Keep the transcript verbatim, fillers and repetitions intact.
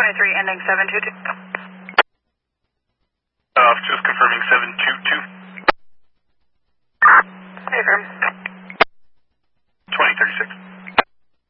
twenty-three ending seven two two. Uh, just confirming seven two two. Hey, firm.